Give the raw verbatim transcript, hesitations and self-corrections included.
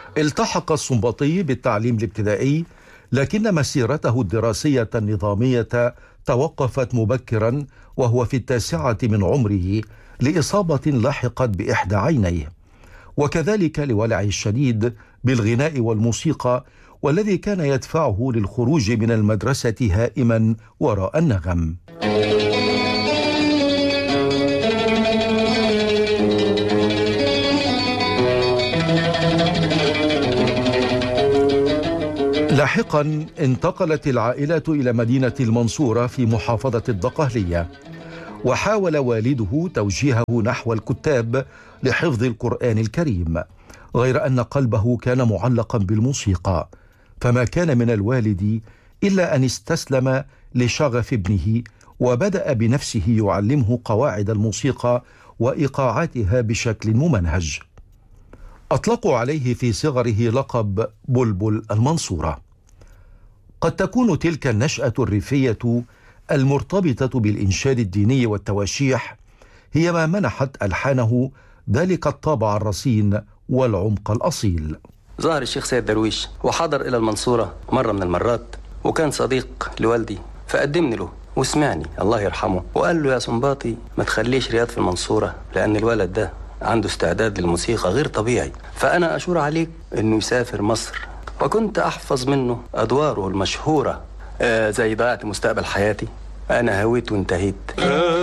التحق السنباطي بالتعليم الابتدائي، لكن مسيرته الدراسية النظامية توقفت مبكرا وهو في التاسعة من عمره لإصابة لحقت بإحدى عينيه، وكذلك لولعه الشديد بالغناء والموسيقى، والذي كان يدفعه للخروج من المدرسة هائما وراء النغم. لاحقا انتقلت العائلة إلى مدينة المنصورة في محافظة الدقهلية، وحاول والده توجيهه نحو الكتاب لحفظ القرآن الكريم، غير أن قلبه كان معلقا بالموسيقى، فما كان من الوالد إلا أن استسلم لشغف ابنه، وبدأ بنفسه يعلمه قواعد الموسيقى وإيقاعاتها بشكل ممنهج. أطلقوا عليه في صغره لقب بلبل المنصورة. قد تكون تلك النشأة الريفية المرتبطة بالإنشاد الديني والتواشيح هي ما منحت ألحانه ذلك الطابع الرصين والعمق الأصيل. ظهر الشيخ سيد درويش وحضر إلى المنصورة مرة من المرات، وكان صديق لوالدي، فقدمني له وسمعني الله يرحمه، وقال له: يا سنباطي ما تخليش رياض في المنصورة، لأن الولد ده عنده استعداد للموسيقى غير طبيعي، فأنا أشور عليك أنه يسافر مصر. وكنت أحفظ منه أدواره المشهورة، آه زي ضيعت مستقبل حياتي، أنا هويت وانتهيت.